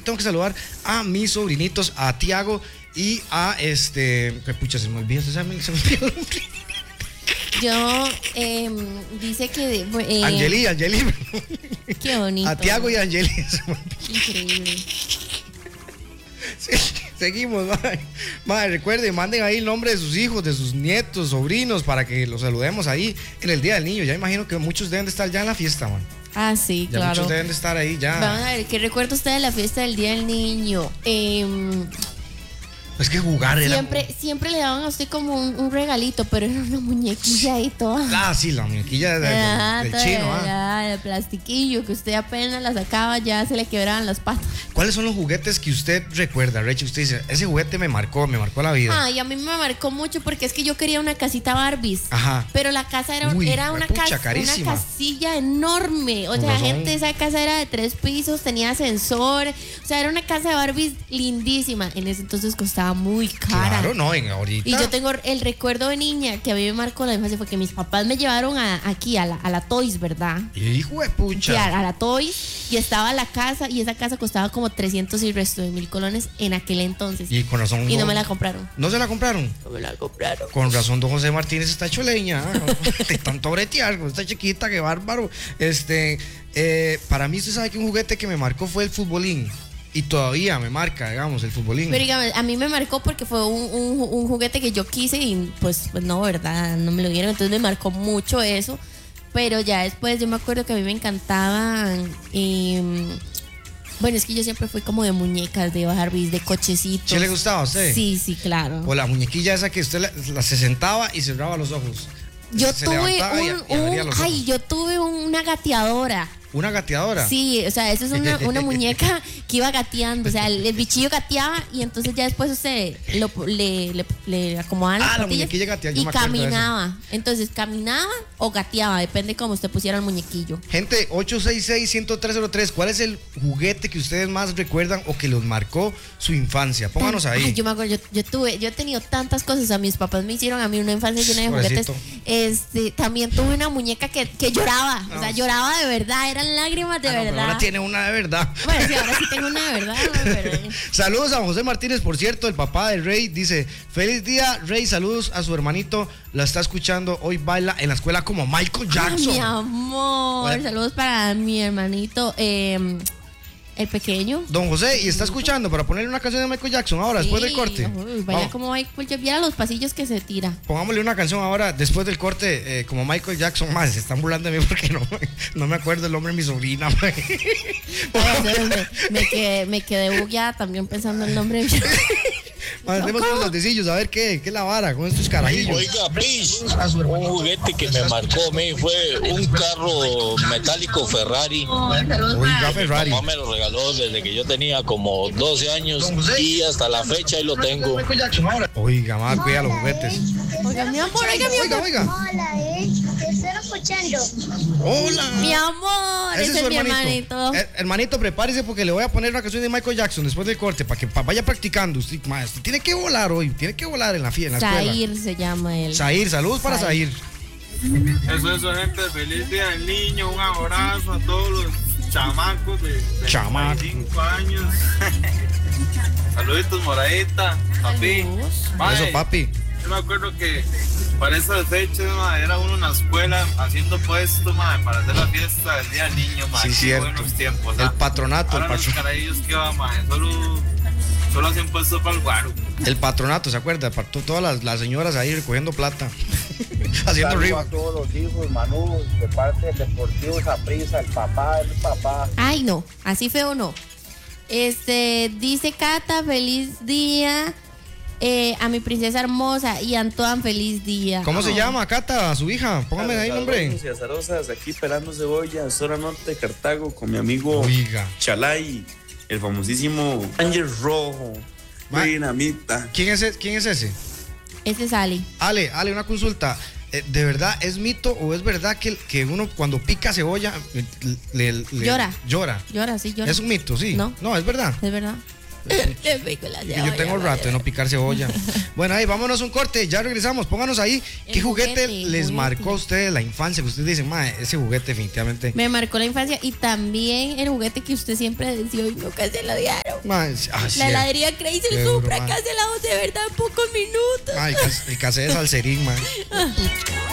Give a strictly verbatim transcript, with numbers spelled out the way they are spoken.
tengo que saludar a mis sobrinitos, a Tiago y a este. Que pucha, se me olvidó, se me, se me olvidó el nombre. Yo, eh, dice que. Eh, Angeli, Angeli. Qué bonito. A Tiago y a Angeli. Increíble. Sí, seguimos, madre. Madre, recuerden, manden ahí el nombre de sus hijos, de sus nietos, sobrinos, para que los saludemos ahí en el Día del Niño. Ya imagino que muchos deben de estar ya en la fiesta, man. Ah, sí, ya claro. Muchos deben de estar ahí ya. Vamos a ver, ¿qué recuerda usted de la fiesta del Día del Niño? Eh, Es que jugar era. Siempre, siempre le daban a usted como un, un regalito, pero era una muñequilla ahí toda. Ah, sí, la muñequilla de, Ajá, del toda, chino, ah. El plastiquillo que usted apenas la sacaba, ya se le quebraban las patas. ¿Cuáles son los juguetes que usted recuerda, Rachel? Usted dice, ese juguete me marcó, me marcó la vida. Ay, a mí me marcó mucho porque es que yo quería una casita Barbies. Ajá. Pero la casa era, Uy, era una, pucha, casa, carísima. una casilla enorme. O Con sea, razón. gente, esa casa era de tres pisos, tenía ascensor. O sea, era una casa de Barbies lindísima. En ese entonces costaba muy cara. Claro, no, en ahorita. Y yo tengo el recuerdo de niña que a mí me marcó la infancia fue que mis papás me llevaron a, aquí a la, a la Toys, ¿verdad? Hijo de pucha. Sí, a, a la Toys, y estaba la casa, y esa casa costaba como trescientos y resto de mil colones en aquel entonces. Y con razón. Y no no me la compraron. ¿No se la compraron? No me la compraron. Con razón, don José Martínez está hecho leña. De tanto bretear con esta chiquita, qué bárbaro. Este, eh, para mí, usted sabe que un juguete que me marcó fue el futbolín. Y todavía me marca, digamos, el futbolín. Pero digamos, a mí me marcó porque fue un, un, un juguete que yo quise y pues, pues no, ¿verdad? No me lo dieron, entonces me marcó mucho eso. Pero ya después yo me acuerdo que a mí me encantaban. Eh, bueno, es que yo siempre fui como de muñecas, de Barbies, de cochecitos. ¿Sí le gustaba a usted? Sí, sí, claro. O la muñequilla esa que usted la, la se sentaba y cerraba los ojos. Yo Se tuve levantaba y- un, y abría un los ojos. ay, yo tuve una gateadora. ¿Una gateadora? Sí, o sea, eso es una, una muñeca que iba gateando, o sea, el, el bichillo gateaba y entonces ya después usted lo, le, le, le acomodaban las Ah, la patillas muñequilla gateaba, yo y me acuerdo de eso. caminaba. Entonces, caminaba o gateaba, depende cómo usted pusiera el muñequillo. Gente, ocho seis seis, uno cero tres cero tres, ¿cuál es el juguete que ustedes más recuerdan o que los marcó su infancia? Pónganos ahí. Ay, yo me acuerdo, yo, yo tuve, yo he tenido tantas cosas, a mis papás me hicieron a mí una infancia llena de juguetes. Pobrecito. Este, también tuve una muñeca que, que lloraba, No. o sea, lloraba de verdad, eran lágrimas de Ah, no, pero verdad. ahora tiene una de verdad. Bueno, sí, ahora sí tengo una de verdad, pero... Saludos a José Martínez, por cierto, el papá de Rey. Dice, feliz día, Rey, saludos a su hermanito. La está escuchando, hoy baila en la escuela como Michael Jackson. Ay, mi amor, Bueno. saludos para mi hermanito, eh, el pequeño. Don José, y está escuchando para ponerle una canción de Michael Jackson ahora, después del Sí, corte. uy, vaya Vamos, como Michael, ya viera los pasillos que se tira. pongámosle una canción ahora, después del corte, eh, como Michael Jackson. Más, se están burlando de mí porque no, no me acuerdo el nombre de mi sobrina. mae. Ay, entonces me, me quedé, me quedé bugueada también pensando el nombre. Mandemos unos noticios a ver qué, qué es la vara con estos carajillos. Oiga, please, un juguete que me marcó a mí fue un carro metálico Ferrari. Oiga, Ferrari. Mi mamá me lo regaló desde que yo tenía como doce años y hasta la fecha ahí lo tengo. Oiga, más cuida los juguetes. Oiga, mi amor, oiga, mi Oiga, amor. oiga. Hola, eh, te estoy escuchando. Hola. Mi amor, ese, es mi hermanito. Eh, hermanito, prepárese porque le voy a poner una canción de Michael Jackson después del corte para que pa- vaya practicando. Usted, maestro, tiene que volar hoy, tiene que volar en la fiesta, en la escuela. Zahir se llama él. Zahir, saludos para Zahir. Eso, eso, gente, feliz día del niño, un abrazo a todos los chamacos de Chamaco. veinticinco años. Saluditos, moradita, papi. Saludos. Mae, Eso, papi. Yo me acuerdo que para esas fechas, mae, era uno en la escuela haciendo puestos, mae, para hacer la fiesta del día del niño, mae. Sí, Qué cierto. buenos tiempos. El ¿ah? patronato, el Ahora los patronato. carajillos que va, mae, solo, solo hacen puestos para el guaro. El patronato, ¿se acuerda? Para to- todas las, las señoras ahí recogiendo plata. Haciendo Saludo río. a todos los hijos, Manu, de parte del Deportivo Saprissa, el papá, el papá. Ay, no, así feo no. Este, dice Cata, feliz día. Eh, a mi princesa hermosa y Antoine, feliz día. ¿Cómo se Oh. llama, Cata, su hija? Póngame ahí, nombre. Y azarosas, aquí pelando cebolla, zona norte, Cartago, con mi amigo Oiga. Chalay, el famosísimo Ángel Rojo, Ma- dinamita. ¿Quién es, e- ¿Quién es ese? Ese sale. Ale, Ale, una consulta. Eh, ¿De verdad es mito o es verdad que, que uno cuando pica cebolla le, le- le- Llora. Llora. Llora, sí, llora. Es un mito, sí. No. No, es verdad. Es verdad. Qué rico la Que cebolla, yo tengo rato de no picar cebolla. Bueno, ahí vámonos un corte, ya regresamos. Pónganos ahí El qué juguete, juguete, les juguete. marcó a ustedes la infancia, que ustedes dicen, mae, ese juguete definitivamente. Me marcó la infancia y también el juguete que usted siempre decía y nunca se lo dieron. Mae, ah, La cierto. heladería Crazy Qué el duro, Supra, mae. que hace la voz de verdad en pocos minutos. Ay, el cas- el casé de salserín, mae.